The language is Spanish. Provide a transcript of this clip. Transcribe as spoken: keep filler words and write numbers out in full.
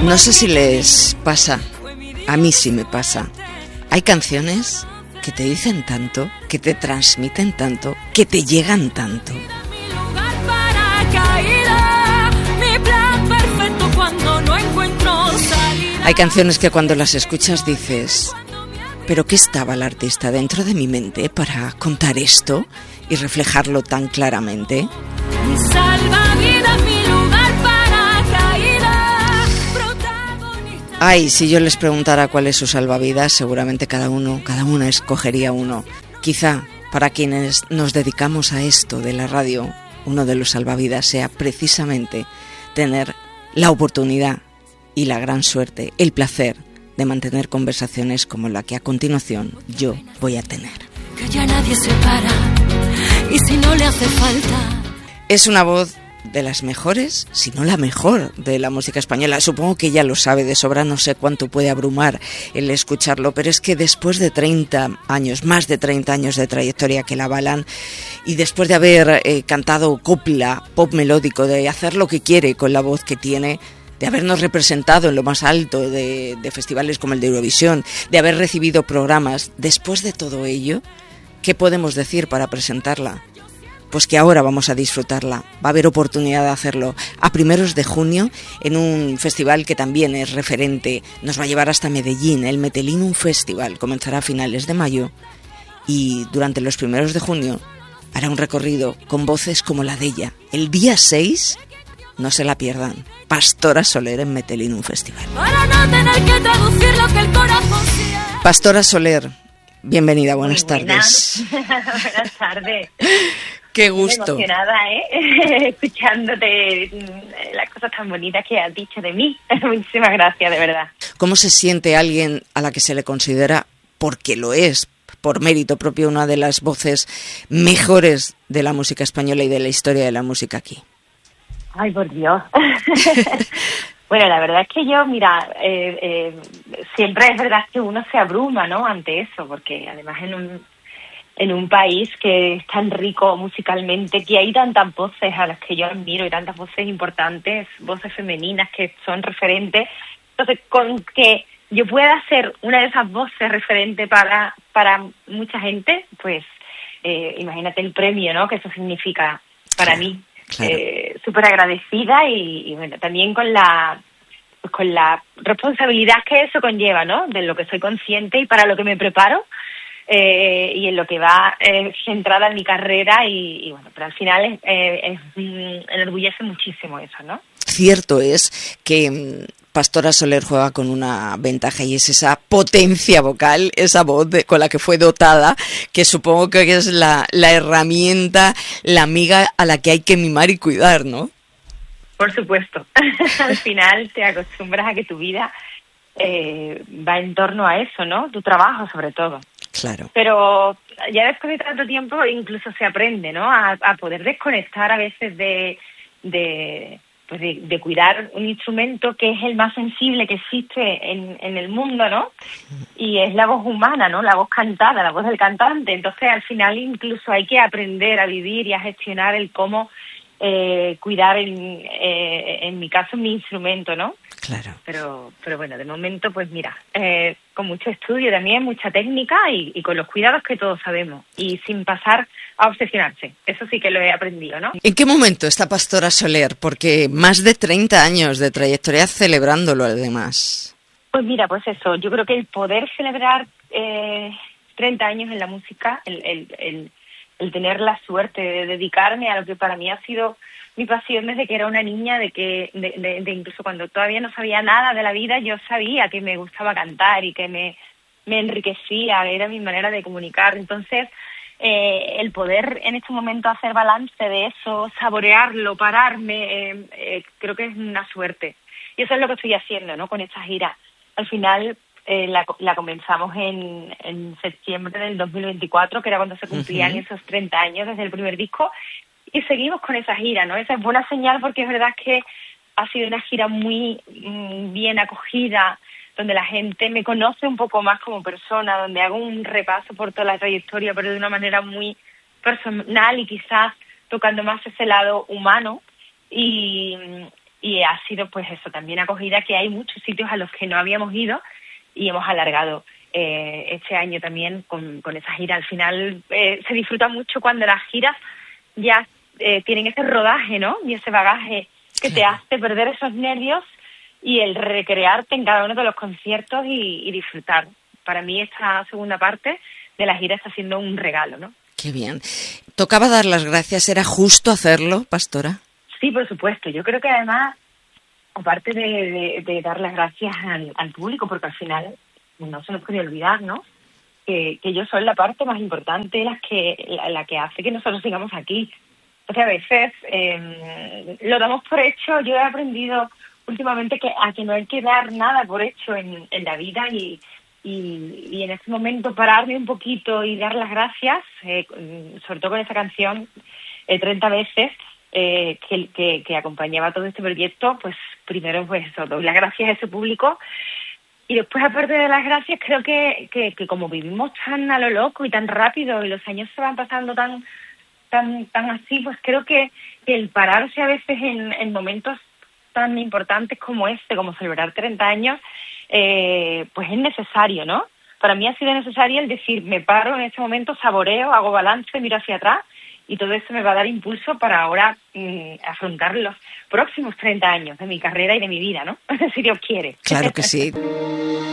No sé si les pasa, a mí sí me pasa. Hay canciones que te dicen tanto, que te transmiten tanto, que te llegan tanto. Hay canciones que cuando las escuchas dices, ¿pero qué estaba el artista dentro de mi mente para contar esto y reflejarlo tan claramente? Mi salvavidas, mi lugar para caída, protagonista. Ay, si yo les preguntara cuál es su salvavidas, seguramente cada uno, cada una escogería uno. Quizá para quienes nos dedicamos a esto de la radio, uno de los salvavidas sea precisamente tener la oportunidad y la gran suerte, el placer de mantener conversaciones como la que a continuación yo voy a tener. Que ya nadie se para, y si no le hace falta. Es una voz de las mejores, si no la mejor, de la música española. Supongo que ella lo sabe de sobra, no sé cuánto puede abrumar el escucharlo, pero es que después de treinta años, más de treinta años de trayectoria que la avalan, y después de haber eh, cantado copla, pop melódico, de hacer lo que quiere con la voz que tiene, de habernos representado en lo más alto de, de festivales como el de Eurovisión, de haber recibido programas, después de todo ello, ¿qué podemos decir para presentarla? Pues que ahora vamos a disfrutarla, va a haber oportunidad de hacerlo a primeros de junio en un festival que también es referente, nos va a llevar hasta Medellín, el Metelinum Festival, comenzará a finales de mayo y durante los primeros de junio hará un recorrido con voces como la de ella. El día seis, no se la pierdan, Pastora Soler en Metelinum Festival. Para no tener que traducir lo que el corazón siente. Pastora Soler, bienvenida, buenas Muy tardes. Buenas tardes. Qué gusto. Estoy emocionada, ¿eh? Escuchándote las cosas tan bonitas que has dicho de mí. Muchísimas gracias, de verdad. ¿Cómo se siente alguien a la que se le considera, porque lo es, por mérito propio, una de las voces mejores de la música española y de la historia de la música aquí? Ay, por Dios. Bueno, la verdad es que yo, mira, eh, eh, siempre es verdad que uno se abruma, ¿no?, ante eso, porque además en un en un país que es tan rico musicalmente, que hay tantas voces a las que yo admiro y tantas voces importantes, voces femeninas que son referentes. Entonces, con que yo pueda ser una de esas voces referente para para mucha gente, pues eh, imagínate el premio, ¿no?, que eso significa para claro, mí. Claro. Eh, súper agradecida y, y bueno, también con la pues con la responsabilidad que eso conlleva, ¿no?, de lo que soy consciente y para lo que me preparo. Eh, y en lo que va eh, centrada en mi carrera y, y bueno, pero al final es, eh, es, mm, enorgullece muchísimo eso, ¿no? Cierto es que Pastora Soler juega con una ventaja y es esa potencia vocal, esa voz de, con la que fue dotada, que supongo que es la, la herramienta, la amiga a la que hay que mimar y cuidar, ¿no? Por supuesto. Al final te acostumbras a que tu vida eh, va en torno a eso, ¿no? Tu trabajo sobre todo. Claro. Pero ya después de tanto tiempo incluso se aprende, ¿no?, a, a poder desconectar a veces de de, pues de de cuidar un instrumento que es el más sensible que existe en, en el mundo, ¿no? Y es la voz humana, ¿no?, la voz cantada, la voz del cantante. Entonces al final incluso hay que aprender a vivir y a gestionar el cómo eh, cuidar en, eh, en mi caso mi instrumento, ¿no? Claro. Pero pero bueno, de momento, pues mira, eh, con mucho estudio también, mucha técnica y, y con los cuidados que todos sabemos. Y sin pasar a obsesionarse. Eso sí que lo he aprendido, ¿no? ¿En qué momento está Pastora Soler? Porque más de treinta años de trayectoria celebrándolo además. Pues mira, pues eso. Yo creo que el poder celebrar eh, treinta años en la música, el, el, el, el tener la suerte de dedicarme a lo que para mí ha sido mi pasión desde que era una niña, de que de, de, de incluso cuando todavía no sabía nada de la vida, yo sabía que me gustaba cantar y que me, me enriquecía, era mi manera de comunicar. Entonces, eh, el poder en este momento hacer balance de eso, saborearlo, pararme, eh, eh, creo que es una suerte. Y eso es lo que estoy haciendo, ¿no?, con esta gira. Al final eh, la, la comenzamos en, en septiembre del dos mil veinticuatro, que era cuando se cumplían uh-huh. esos treinta años desde el primer disco. Y seguimos con esa gira, ¿no? Esa es buena señal porque es verdad que ha sido una gira muy mmm, bien acogida, donde la gente me conoce un poco más como persona, donde hago un repaso por toda la trayectoria, pero de una manera muy personal y quizás tocando más ese lado humano. Y, y ha sido pues eso, también acogida, que hay muchos sitios a los que no habíamos ido y hemos alargado eh, este año también con, con esa gira. Al final eh, se disfruta mucho cuando las giras ya eh, tienen ese rodaje, ¿no? Y ese bagaje que te hace perder esos nervios y el recrearte en cada uno de los conciertos y, y disfrutar. Para mí esta segunda parte de la gira está siendo un regalo, ¿no? Qué bien. ¿Tocaba dar las gracias? ¿Era justo hacerlo, Pastora? Sí, por supuesto. Yo creo que además, aparte de, de, de dar las gracias al, al público, porque al final no se nos puede olvidar, ¿no? Que, que ellos son la parte más importante, las que, la, la que hace que nosotros sigamos aquí. O sea, a veces eh, lo damos por hecho. Yo he aprendido últimamente que a que no hay que dar nada por hecho en, en la vida y, y, y en ese momento pararme un poquito y dar las gracias, eh, sobre todo con esa canción, eh, treinta veces, eh, que, que, que acompañaba todo este proyecto. Pues primero pues eso, doy las gracias a ese público. Y después, aparte de las gracias, creo que, que, que como vivimos tan a lo loco y tan rápido y los años se van pasando tan tan tan así, pues creo que, que el pararse a veces en, en momentos tan importantes como este, como celebrar treinta años, eh, pues es necesario, ¿no? Para mí ha sido necesario el decir, me paro en este momento, saboreo, hago balance, miro hacia atrás, y todo eso me va a dar impulso para ahora mmm, afrontar los próximos treinta años de mi carrera y de mi vida, ¿no? Si Dios quiere. Claro que sí.